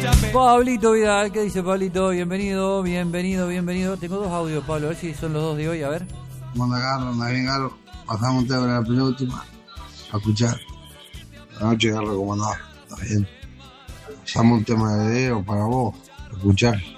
Pablito Vidal, ¿qué dice Pablito? Bienvenido. Tengo dos audios, Pablo, a ver si son los dos de hoy, a ver. Manda Garro, anda bien Garro. Pasamos un tema de la penúltima. A escuchar. La noche Garro, ¿cómo andás? Está bien. Pasamos un tema de video para vos. A escuchar.